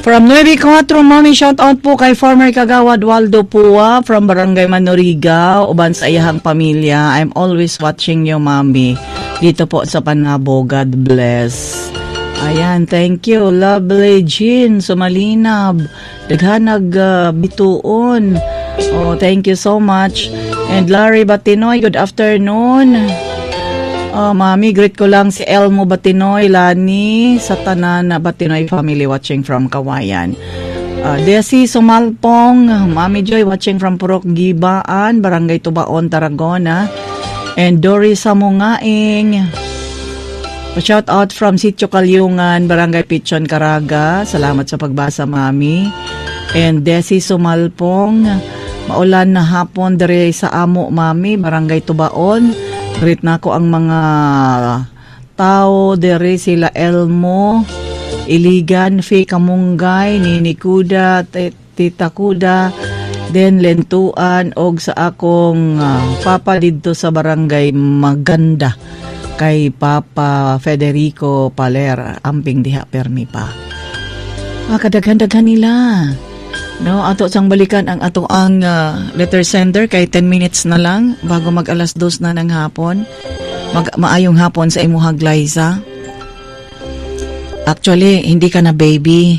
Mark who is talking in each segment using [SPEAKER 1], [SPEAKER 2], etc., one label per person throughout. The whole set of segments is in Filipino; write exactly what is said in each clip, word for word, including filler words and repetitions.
[SPEAKER 1] From Nueve Cuatro, Mami, shout out po kay former Kagawad Waldo Pua from Barangay Manoriga, uban sa iyahang pamilya. I'm always watching you, Mami. Dito po sa Panabo, God bless. Ayan, thank you. Lovely Jean, sumalinab. Daghanag uh, bituon. Oh, thank you so much. And Larry Batinoy, good afternoon. Oh, Mami, greet ko lang si Elmo Batinoy, Lani, sa tanan na Batinoy family watching from Kawayan. Uh, Desi Sumalpong, Mami Joy watching from Purok Gibaan, Barangay Tubaon, Tarragona. And Dory Samungaing, shout out from Sitio Kalyungan, Barangay Pichon, Caraga. Salamat sa pagbasa, Mami. And Desi Sumalpong, maulan na hapon dere sa Amo, Mami, Barangay Tubaon. Greet na ko ang mga tao dere, sila Elmo, Iligan, Faye Kamunggay, Nini Kuda, Tita Kuda, then Lentuan, og sa akong uh, papa dito sa Barangay Maganda, kay Papa Federico Paler, amping diha permi pa. Ah, kadaghan-daghan nila. No, ato sang balikan ang ato ang uh, letter sender kay ten minutes na lang bago mag alas dos na ng hapon. Mag maayong hapon sa imuhang Liza. Actually, hindi ka na baby.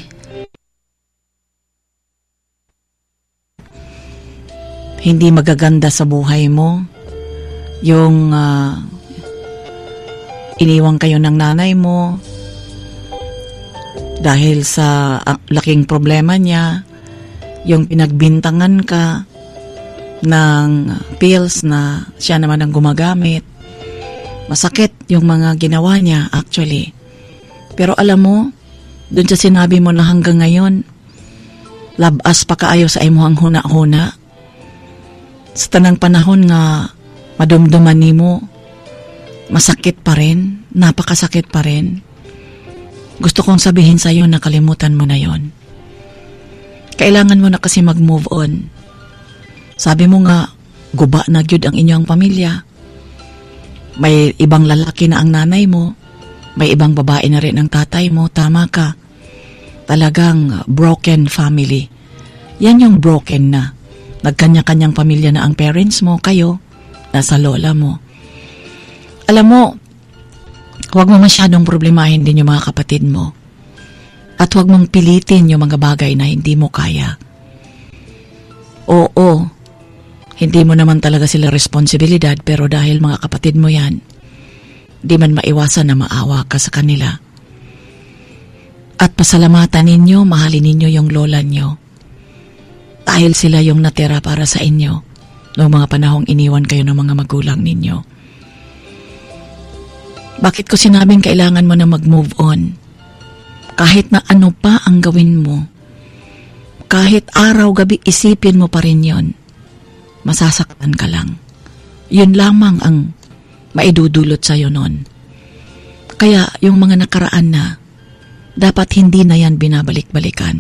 [SPEAKER 1] Hindi magaganda sa buhay mo yung uh, iniwang kayo ng nanay mo dahil sa uh, laking problema niya. Yung pinagbintangan ka ng pills na siya naman ang gumagamit. Masakit yung mga ginawa niya actually. Pero alam mo, dun sa sinabi mo na hanggang ngayon, labas pa kaayo sa imuhang huna-huna. Sa tanang panahon nga madumduman nimo, masakit pa rin, napakasakit pa rin. Gusto kong sabihin sa iyo na kalimutan mo na yon. Kailangan mo na kasi mag-move on. Sabi mo nga, guba na gyud ang inyong pamilya. May ibang lalaki na ang nanay mo, may ibang babae na rin ang tatay mo, tama ka. Talagang broken family. Yan yung broken na. Nagkanya-kanyang pamilya na ang parents mo, kayo, nasa lola mo. Alam mo, huwag mo masyadong problemahin din yung mga kapatid mo. At huwag mong pilitin yung mga bagay na hindi mo kaya. Oo, hindi mo naman talaga sila responsibilidad, pero dahil mga kapatid mo yan, di man maiwasan na maawa ka sa kanila. At pasalamatan ninyo, mahalin ninyo yung lola nyo. Dahil sila yung natira para sa inyo noong mga panahong iniwan kayo ng mga magulang ninyo. Bakit ko sinabing kailangan mo na mag-move on? Kahit na ano pa ang gawin mo, kahit araw-gabi isipin mo pa rin yon, masasaktan ka lang. Yun lamang ang maidudulot sa'yo nun. Kaya yung mga nakaraan na, dapat hindi na yan binabalik-balikan.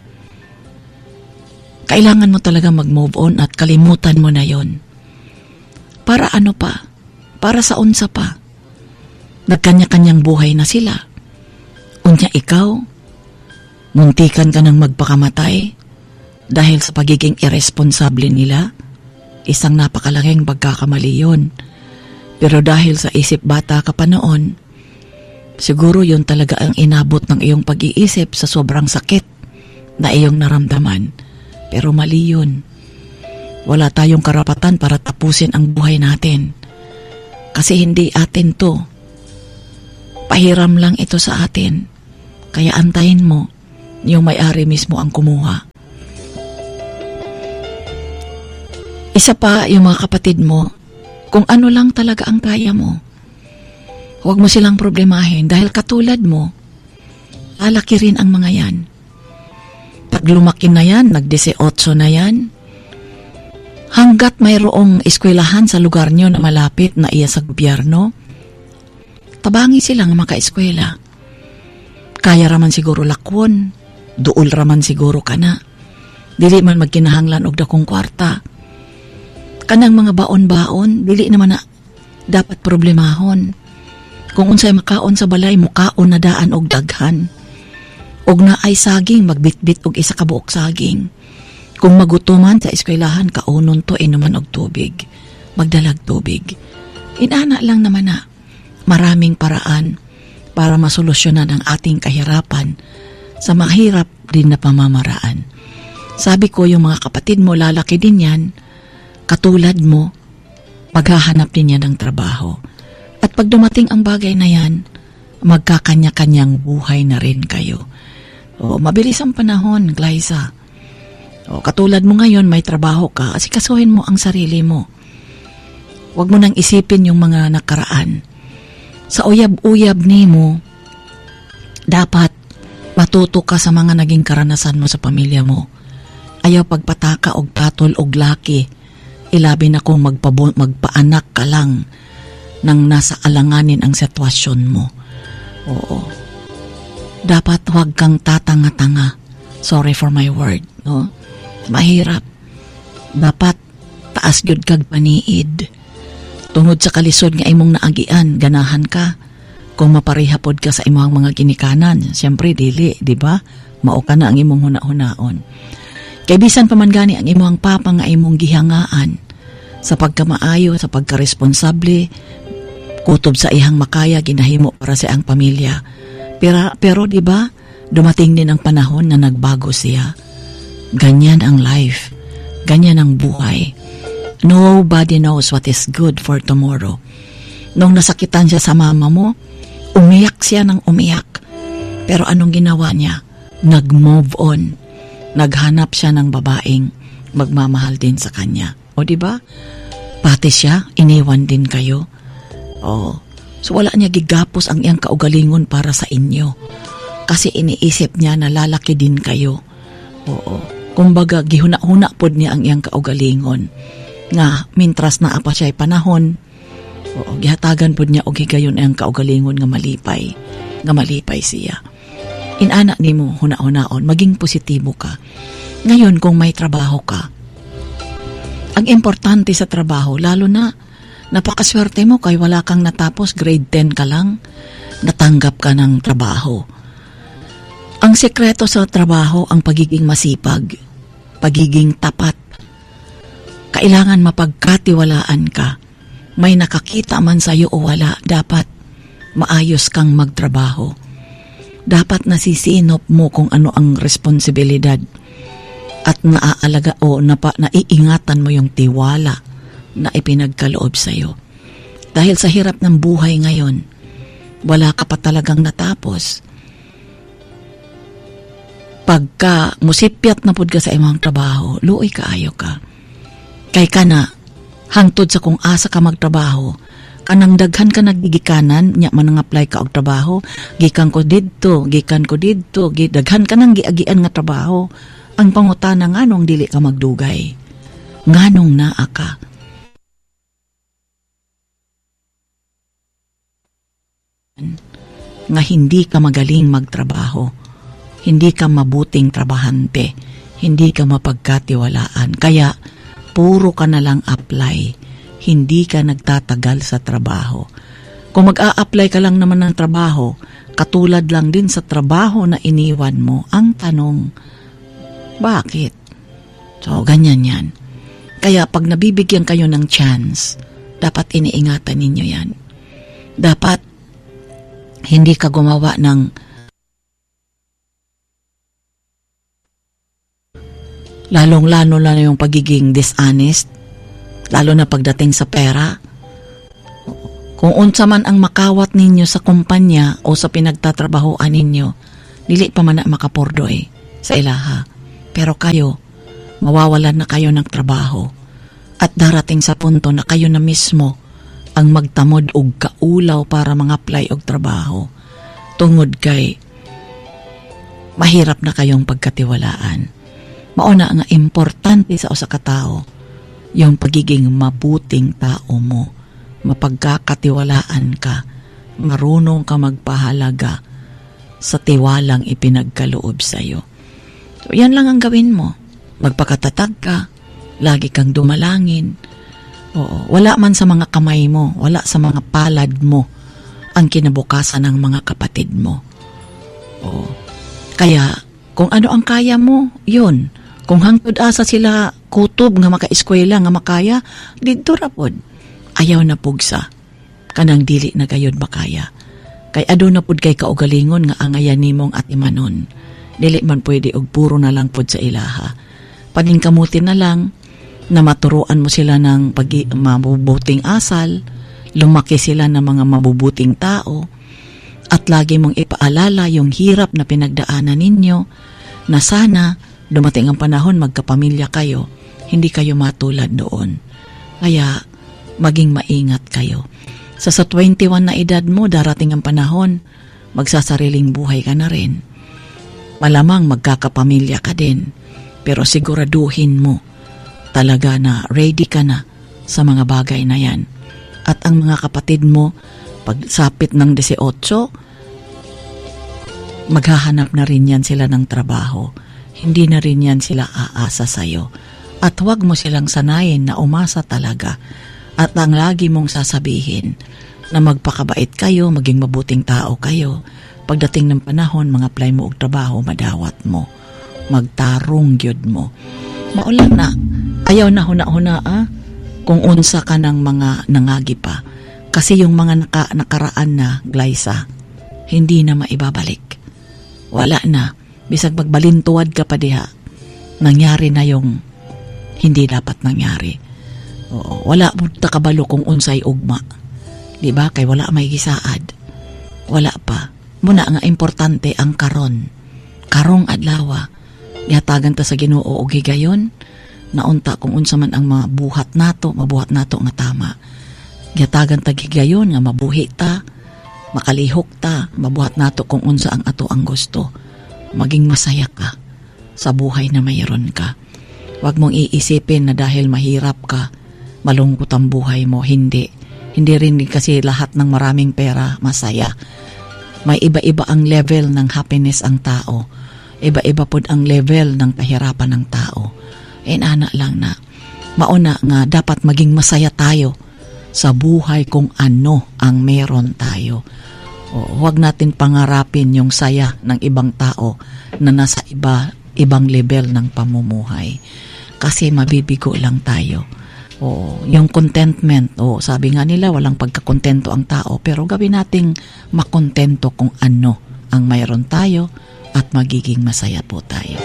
[SPEAKER 1] Kailangan mo talaga mag-move on at kalimutan mo na yon. Para ano pa? Para sa unsa pa? Nagkanya-kanyang buhay na sila. Unya ikaw, muntikan ka ng magpakamatay dahil sa pagiging irresponsable nila. Isang napakalaking pagkakamali yun. Pero dahil sa isip bata ka pa noon, siguro yun talaga ang inabot ng iyong pag-iisip sa sobrang sakit na iyong naramdaman. Pero mali yun. Wala tayong karapatan para tapusin ang buhay natin. Kasi hindi atin to. Pahiram lang ito sa atin. Kaya antayin mo, yung may-ari mismo ang kumuha. Isa pa, yung mga kapatid mo, kung ano lang talaga ang kaya mo. Huwag mo silang problemahin dahil katulad mo, lalaki rin ang mga yan. Pag lumaki na yan, nag-eighteen na yan, hanggat mayroong eskwelahan sa lugar nyo na malapit na iya sa gobyerno, tabangi silang maka-eskwela. Kaya raman siguro lakwon, duol raman siguro ka na. Dili man magkinahanglan og dakong kwarta. Kanang mga baon-baon, dili naman na dapat problemahon. Kung unsay makaon sa balay, mukaon na daan og daghan.
[SPEAKER 2] Og na ay saging, magbitbit og isa ka buok saging. Kung magutuman sa eskwelahan, kaunon to inuman og tubig. Magdalag tubig. Inana lang naman na maraming paraan para masolusyonan ang ating kahirapan sa mahirap din na pamamaraan. Sabi ko, yung mga kapatid mo, lalaki din yan, katulad mo, maghahanap din yan ng trabaho. At pag dumating ang bagay na yan, magkakanya-kanyang buhay na rin kayo. O, mabilis ang panahon, Glyza. O, katulad mo ngayon, may trabaho ka, asikasuhin mo ang sarili mo. Huwag mo nang isipin yung mga nakaraan. Sa uyab-uyab ni mo, dapat matuto ka sa mga naging karanasan mo sa pamilya mo. Ayaw pagpataka og patol og laki. Ilabi na kung magpabo, magpaanak ka lang nang nasa alanganin ang sitwasyon mo. Oo. Dapat huwag kang tatanga-tanga. Sorry for my word. No? Mahirap. Dapat taas gyud kag paniid. Tungod sa kalisod nga imong naagian, ganahan ka. Kung maparihapod ka sa imong mga ginikanan, siyempre dili, di ba? Mao ka na ang imong huna-hunaon. Kay bisan pa man gani ang imong papa nga imong gihangaan sa pagkamaayo, sa pagkaresponsable, kutob sa ihang makaya ginahimo para sa iyang pamilya. Pero, pero di ba, dumating din ang panahon na nagbago siya. Ganyan ang life. Ganyan ang buhay. Nobody knows what is good for tomorrow. Nung nasakitan siya sa mama mo, umiyak siya ng umiyak. Pero anong ginawa niya? Nag-move on. Naghanap siya ng babaeng magmamahal din sa kanya. O di ba? Pati siya, iniwan din kayo. O, so wala niya gigapos ang iyang kaugalingon para sa inyo. Kasi iniisip niya na lalaki din kayo. Oo. Kumbaga, gihuna-huna pod niya ang iyang kaugalingon. Nga, mintras na apa siya'y panahon, oo, gihatagan pod niya o higayon ang kaugalingon nga malipay. Nga malipay siya. Inana ni mo, huna-hunaon, maging positibo ka. Ngayon, kung may trabaho ka, ang importante sa trabaho, lalo na, napakaswerte mo kay wala kang natapos, grade ten ka lang, natanggap ka ng trabaho. Ang sekreto sa trabaho, ang pagiging masipag, pagiging tapat. Kailangan mapagkatiwalaan ka. May nakakita man sa'yo o wala, dapat maayos kang magtrabaho. Dapat nasisinop mo kung ano ang responsibilidad at naaalaga o napa, naiingatan mo yung tiwala na ipinagkaloob sa'yo. Dahil sa hirap ng buhay ngayon, wala ka pa talagang natapos. Pagka musipyat na pud ka sa imong trabaho, luoy kaayo ka. Kay ka na, hangtod sa kung asa ka magtrabaho, kanang daghan ka nagigikanan, nya man nga apply ka og trabaho, gikan ko didto, gikan ko didto, daghan ka nang giagian nga trabaho. Ang pangutana nganong dili ka magdugay? Nganong naa ka? Nga hindi ka magaling magtrabaho, hindi ka mabuting trabahante, hindi ka mapagkatiwalaan, kaya puro ka na lang apply. Hindi ka nagtatagal sa trabaho. Kung mag-a-apply ka lang naman ng trabaho, katulad lang din sa trabaho na iniwan mo, ang tanong, bakit? So, ganyan yan. Kaya pag nabibigyan kayo ng chance, dapat iniingatan ninyo yan. Dapat hindi ka gumawa ng lalong-lalo na yung pagiging dishonest, lalo na pagdating sa pera. Kung unsa man ang makawat ninyo sa kumpanya o sa pinagtatrabahoan ninyo, dili pa man na makapurdoy sa ilaha. Pero kayo, mawawalan na kayo ng trabaho at darating sa punto na kayo na mismo ang magtamod og kaulaw para mga-apply og trabaho. Tungod kay mahirap na kayong pagkatiwalaan. Mauna nga importante sa usa ka tao yung pagiging mabuting tao mo, mapagkakatiwalaan ka, marunong ka magpahalaga sa tiwalang ipinagkaloob sa'yo. So, yan lang ang gawin mo. Magpakatatag ka, lagi kang dumalangin. Oo, wala man sa mga kamay mo, wala sa mga palad mo ang kinabukasan ng mga kapatid mo. Oo. Kaya, kung ano ang kaya mo, yun. Kung hangtod asa sila kutob nga maka-eskwela nga makaya, dito rapod. Ayaw na pugsa. Kanang dili na gayod makaya. Kay ado na pud kay kaugalingon nga angayan nimong at imanon. Dili man pwede og puro na lang pud sa ilaha. Paningkamutin na lang na maturuan mo sila ng pag- mabubuting asal, lumaki sila ng mga mabubuting tao, at lagi mong ipaalala yung hirap na pinagdaanan ninyo na sana dumating ang panahon magkapamilya kayo, hindi kayo matulad doon. Kaya maging maingat kayo. Sa sa twenty-one na edad mo, darating ang panahon, magsasariling buhay ka na rin. Malamang magkakapamilya ka din, pero siguraduhin mo talaga na ready ka na sa mga bagay na yan. At ang mga kapatid mo, pag sapit ng eighteen, maghahanap na rin yan sila ng trabaho. Hindi na rin yan sila aasa sa'yo. At huwag mo silang sanayin na umasa talaga. At ang lagi mong sasabihin na magpakabait kayo, maging mabuting tao kayo. Pagdating ng panahon, mga apply mo og trabaho, madawat mo. Magtarong gyud mo. Maulan na. Ayaw na huna-huna ah, kung unsa ka ng mga nangagi pa. Kasi yung mga naka, nakaraan na, Glyza, hindi na maibabalik. Wala na. Bisag magbalintuad ka pa diha, nangyari na yung hindi dapat nangyari. Oo, wala mo takabalo kung unsay ugma. Diba? Kay wala may gisaad. Wala pa. Muna nga importante ang karon. Karong adlawa. Nihatagan ta sa Ginoo og higayon. Naunta kung unsa man ang mabuhat nato, mabuhat nato nga tama. Nihatagan ta higayon nga mabuhi ta, makalihok ta, mabuhat nato kung unsa ang ato ang gusto. Maging masaya ka sa buhay na mayroon ka. Huwag mong iisipin na dahil mahirap ka, malungkot ang buhay mo. Hindi. Hindi rin kasi lahat ng maraming pera masaya. May iba-iba ang level ng happiness ang tao. Iba-iba po ang level ng kahirapan ng tao. E ana lang na, mauna nga dapat maging masaya tayo sa buhay kung ano ang meron tayo. O, huwag natin pangarapin yung saya ng ibang tao na nasa iba, ibang level ng pamumuhay. Kasi mabibigo lang tayo. O, yung contentment, o, sabi nga nila walang pagkakontento ang tao, pero gawin nating makontento kung ano ang mayroon tayo at magiging masaya po tayo.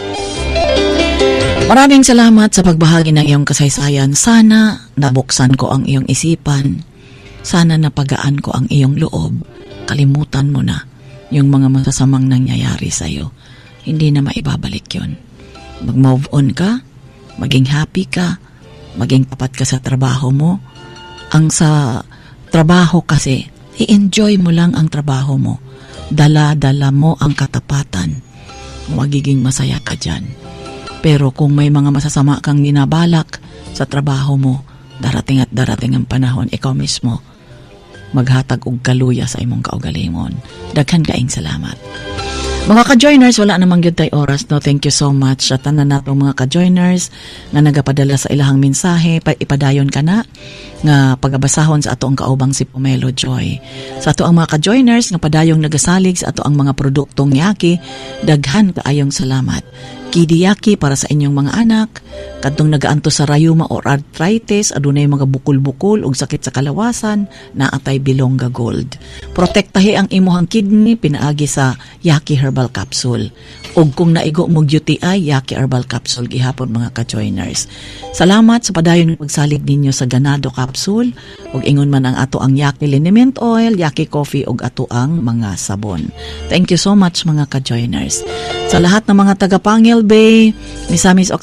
[SPEAKER 2] Maraming salamat sa pagbahagi ng iyong kasaysayan. Sana nabuksan ko ang iyong isipan. Sana napagaan ko ang iyong loob. Kalimutan mo na yung mga masasamang nangyayari sa'yo. Hindi na maibabalik yun. Mag-move on ka, maging happy ka, maging tapat ka sa trabaho mo. Ang sa trabaho kasi, i-enjoy mo lang ang trabaho mo. Dala-dala mo ang katapatan. Magiging masaya ka dyan. Pero kung may mga masasama kang ginabalak sa trabaho mo, darating at darating ang panahon, ikaw mismo maghatag og kaluya sa imong kaugalingon. Daghan kaing salamat. Mga ka-joiners, wala namang gyud tay oras, no? Thank you so much sa tanan natong mga ka-joiners nga nagapadala sa ilahang mensahe. Pa ipadayon ka na nga pagabasahon sa ato ang kaubang si Pomelo Joy. Sa ato ang mga ka-joiners nga padayong nagasalig sa ato ang mga produktong Yaki, daghan kaayong salamat. Kidiyaki para sa inyong mga anak, kadtong nagaanto sa rayuma or arthritis, adunay mga bukol-bukol ug sakit sa kalawasan, naatay Bilonga Gold. Protektahi ang imuhang kidney pinaagi sa Yaki Herbal Capsule. Ug kung naigo mo U T I, Yaki Herbal Capsule gihapon mga ka-joiners. Salamat sa padayon pagsalig ninyo sa Ganado Capsule ug ingon man ang ato ang Yaki Liniment Oil, Yaki Coffee ug ato ang mga sabon. Thank you so much mga ka-joiners. Sa lahat ng mga taga Pangil Bay, Misamis